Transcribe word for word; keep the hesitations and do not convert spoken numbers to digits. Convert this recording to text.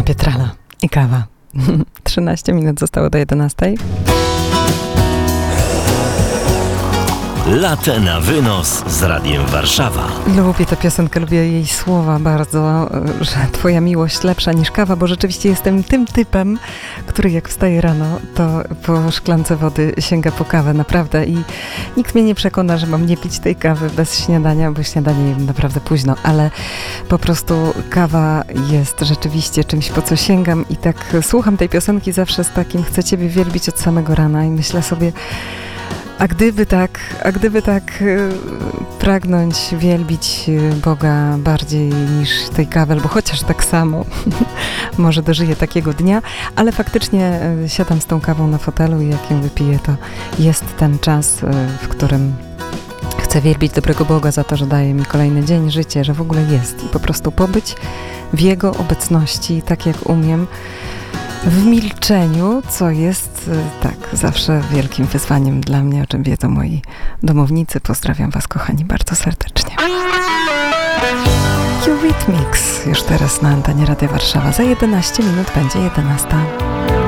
Pietrala i kawa. trzynaście minut zostało do jedenastej. Latte na wynos z Radiem Warszawa. Lubię tę piosenkę, lubię jej słowa bardzo, że twoja miłość lepsza niż kawa, bo rzeczywiście jestem tym typem, który jak wstaje rano, to po szklance wody sięga po kawę, naprawdę. I nikt mnie nie przekona, że mam nie pić tej kawy bez śniadania, bo śniadanie jem naprawdę późno, ale po prostu kawa jest rzeczywiście czymś, po co sięgam i tak słucham tej piosenki zawsze z takim chcę Ciebie wielbić od samego rana i myślę sobie, A gdyby tak, a gdyby tak y, pragnąć wielbić Boga bardziej niż tej kawy, albo chociaż tak samo, może dożyję takiego dnia, ale faktycznie y, siadam z tą kawą na fotelu i jak ją wypiję, to jest ten czas, y, w którym chcę wielbić dobrego Boga za to, że daje mi kolejny dzień, życie, że w ogóle jest i po prostu pobyć w Jego obecności, tak jak umiem, w milczeniu, co jest tak zawsze wielkim wyzwaniem dla mnie, o czym wiedzą moi domownicy. Pozdrawiam Was, kochani, bardzo serdecznie. Eurythmics już teraz na antenie Radia Warszawa. Za jedenaście minut będzie jedenasta.